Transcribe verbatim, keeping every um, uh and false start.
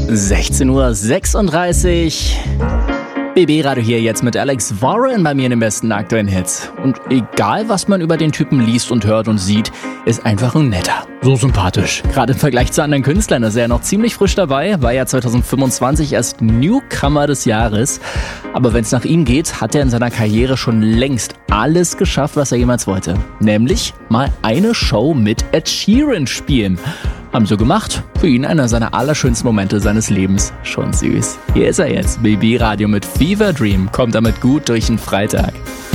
sechzehn Uhr sechsunddreißig. B B-Radio hier jetzt mit Alex Warren bei mir in den besten aktuellen Hits. Und egal, was man über den Typen liest und hört und sieht, ist einfach ein netter. So sympathisch. Gerade im Vergleich zu anderen Künstlern ist er ja noch ziemlich frisch dabei. War ja zwanzig fünfundzwanzig erst Newcomer des Jahres. Aber wenn es nach ihm geht, hat er in seiner Karriere schon längst alles geschafft, was er jemals wollte. Nämlich mal eine Show mit Ed Sheeran spielen. Haben sie gemacht. Für ihn einer seiner allerschönsten Momente seines Lebens. Schon süß. Hier ist er jetzt. B B-Radio mit Fever Dream. Kommt damit gut durch den Freitag.